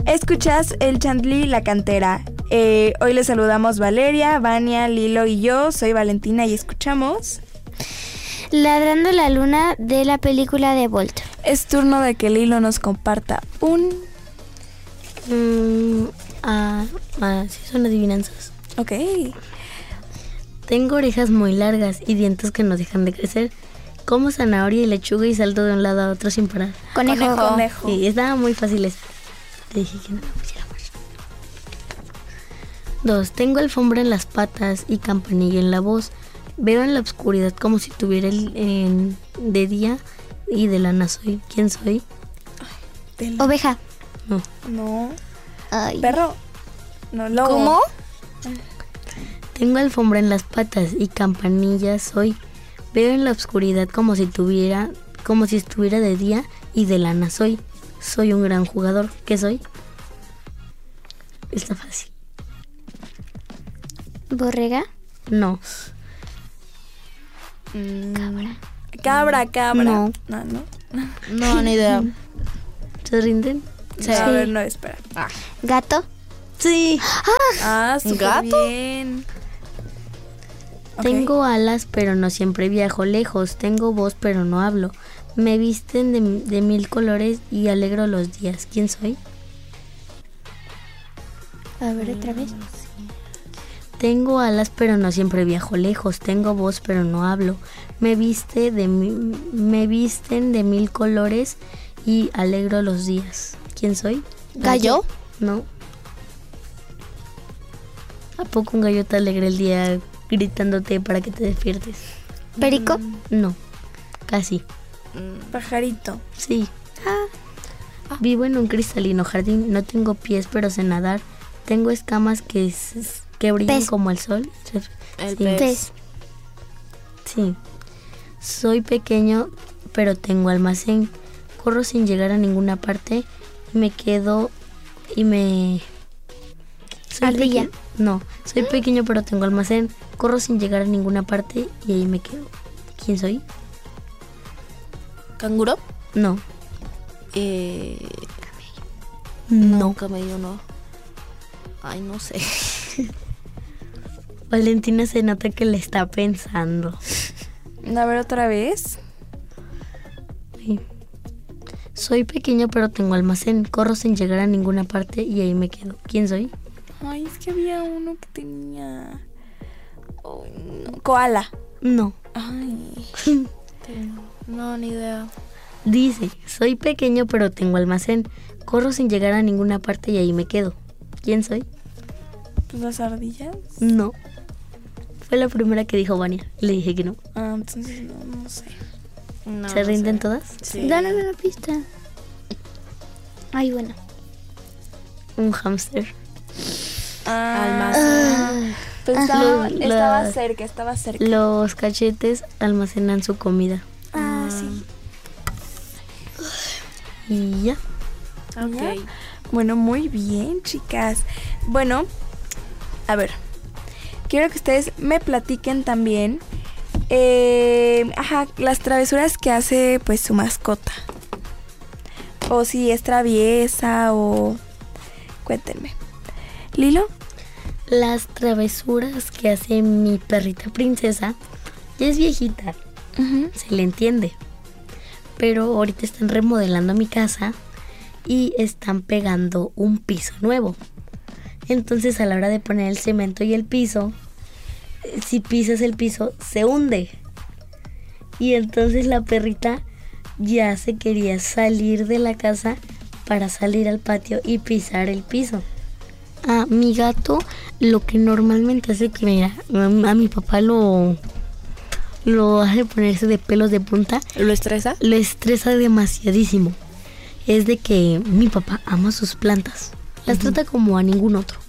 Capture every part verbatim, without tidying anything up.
Escuchas el Chantlí La Cantera. Eh, hoy les saludamos Valeria, Vania, Lilo y yo. Soy Valentina y escuchamos Ladrando la Luna de la película de Bolt. Es turno de que Lilo nos comparta un... Mm, ah, ah, sí son adivinanzas. Ok. Tengo orejas muy largas y dientes que no dejan de crecer. Como zanahoria y lechuga y salto de un lado a otro sin parar. Conejo. Conejo. Conejo. Sí, estaba muy fácil esa. Te dije que no me pusiera más. Dos. Tengo alfombra en las patas y campanilla en la voz. Veo en la oscuridad como si tuviera el en, de día y de lana soy. ¿Quién soy? De la- Oveja. No. No. Ay. Perro. No, lobo. ¿Cómo? Tengo alfombra en las patas y campanilla soy. Veo en la oscuridad como si tuviera, como si estuviera de día y de lana soy. Soy un gran jugador. ¿Qué soy? Está fácil. Borrega. No. Mm, Cabra, cabra. No. No, no. No, ni idea. ¿Se rinden? Sí. A ver, no, espera. Ah, Gato. Sí. ah súper ¿Gato? bien. Ok. Tengo alas, pero no siempre viajo lejos. Tengo voz, pero no hablo. Me visten de, de mil colores y alegro los días. ¿Quién soy? A ver, otra vez. Tengo alas, pero no siempre viajo lejos. Tengo voz, pero no hablo. Me viste de mi- me visten de mil colores y alegro los días. ¿Quién soy? ¿Gallo? No. ¿A poco un gallo te alegra el día gritándote para que te despiertes? ¿Perico? No. Casi. Pajarito. Sí. Vivo en un cristalino jardín. No tengo pies, pero sé nadar. Tengo escamas que, s- que brillan Pez. como el sol. El Sí. pez. Pez. Sí. Soy pequeño, pero tengo almacén. Corro sin llegar a ninguna parte y me quedo y me... Soy Ardilla. peque- No, soy pequeño, pero tengo almacén. Corro sin llegar a ninguna parte y ahí me quedo. ¿Quién soy? ¿Canguro? No. Eh, No. camello no. Ay, no sé. Valentina se nota que le está pensando. A ver, otra vez. Sí. Soy pequeño, pero tengo almacén. Corro sin llegar a ninguna parte y ahí me quedo. ¿Quién soy? Ay, es que había uno que tenía... Ay, no. Koala. No. Ay. No, ni idea. Dice, soy pequeño, pero tengo almacén. Corro sin llegar a ninguna parte y ahí me quedo. ¿Quién soy? Pues las ardillas. No. Fue la primera que dijo Vania. Le dije que no. Ah, entonces no, no sé. No, ¿Se no rinden sé. todas? Sí. Dame una pista. Ay, bueno. Un hámster. Ah, Almacén. pues estaba, Lo- estaba la- cerca, estaba cerca. Los cachetes almacenan su comida. Ah, sí. Y ya. Ok. Bueno, muy bien, chicas. Bueno, a ver. Quiero que ustedes me platiquen también, eh, ajá, las travesuras que hace, pues, su mascota. O si es traviesa o... Cuéntenme. ¿Lilo? Las travesuras que hace mi perrita princesa, ya es viejita, se le entiende. Pero ahorita están remodelando mi casa y están pegando un piso nuevo. Entonces a la hora de poner el cemento y el piso, eh, si pisas el piso, se hunde. Y entonces la perrita ya se quería salir de la casa para salir al patio y pisar el piso. A mi gato lo que normalmente hace que, mira, a, a mi papá lo, lo hace ponerse de pelos de punta, ¿Lo estresa? lo estresa demasiadísimo. Es de que mi papá ama sus plantas, las trata como a ningún otro.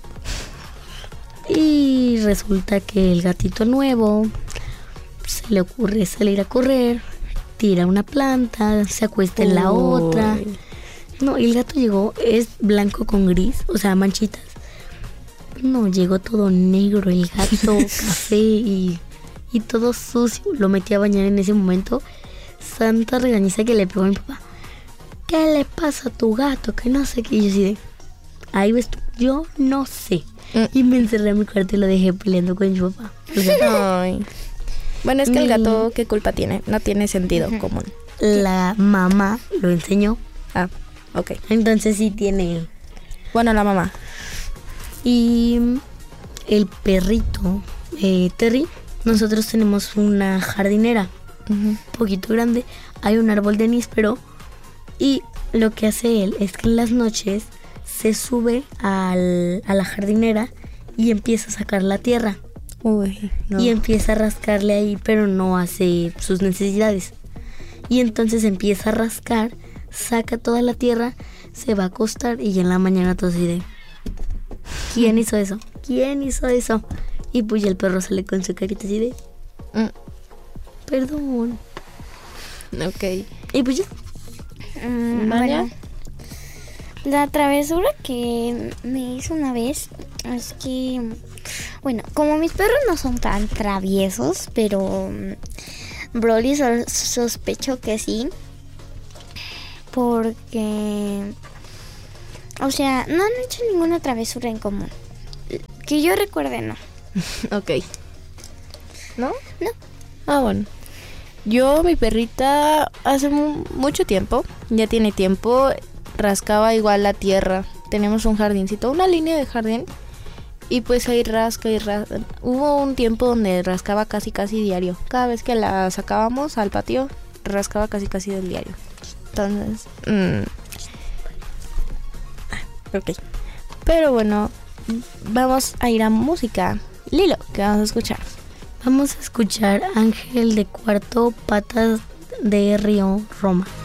Y resulta que el gatito nuevo se le ocurre salir a correr, tira una planta, se acuesta en la Uy. otra. No, y el gato llegó, es blanco con gris, o sea, manchitas. No, llegó todo negro el gato, café y, y todo sucio. Lo metí a bañar en ese momento. Santa regañiza que le pegó a mi papá. ¿Qué le pasa a tu gato? Que no sé qué. Y yo así de... ahí ves tú, yo no sé. Mm. Y me encerré en mi cuarto y lo dejé peleando con mi papá. O sea, Ay. Bueno, es que el Mi- gato, ¿qué culpa tiene? No tiene sentido común. la mamá lo enseñó. Ah, ok. Entonces sí tiene. Bueno, la mamá. Y el perrito, eh, Terry, nosotros tenemos una jardinera un poquito grande. Hay un árbol de níspero. Y lo que hace él es que en las noches se sube al- a la jardinera y empieza a sacar la tierra. Uy, no. Y empieza a rascarle ahí, pero no hace sus necesidades. Y entonces empieza a rascar, saca toda la tierra, se va a acostar y ya en la mañana todo así de... ¿Quién hizo eso? ¿Quién hizo eso? Y pues ya el perro sale con su carita así de... Mm, Perdón. ok. Y pues ya. Mm, Vaya. bueno, la travesura que me hizo una vez es que, bueno, como mis perros no son tan traviesos, pero mm, Broly so- sospecho que sí, porque, o sea, no han hecho ninguna travesura en común. Que yo recuerde, no. Ok. ¿No? No. Ah, bueno. Yo, mi perrita, hace mu- mucho tiempo, ya tiene tiempo, rascaba igual la tierra. Tenemos un jardincito, una línea de jardín. Y pues ahí rasca y rasca. Hubo un tiempo donde rascaba casi casi diario. Cada vez que la sacábamos al patio, rascaba casi casi del diario. Entonces... mm, ok. Pero bueno, vamos a ir a música. Lilo, ¿qué vamos a escuchar? Vamos a escuchar Ángel de Cuarto, Patas de Río, Roma.